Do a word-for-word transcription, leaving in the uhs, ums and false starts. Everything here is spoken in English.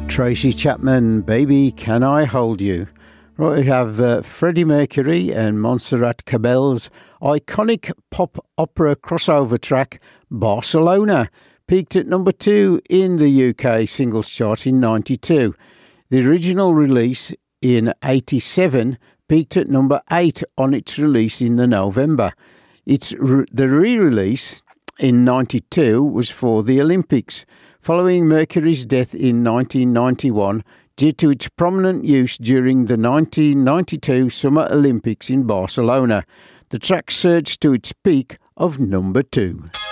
Tracy Chapman, Baby Can I Hold You? Right, we have uh, Freddie Mercury and Montserrat Cabell's iconic pop opera crossover track, Barcelona, peaked at number two in the U K singles chart in ninety-two. The original release in eighty-seven peaked at number eight on its release in the November. It's re- the re-release in ninety-two was for the Olympics, following Mercury's death in nineteen ninety-one due to its prominent use during the nineteen ninety-two Summer Olympics in Barcelona. The track surged to its peak of number two.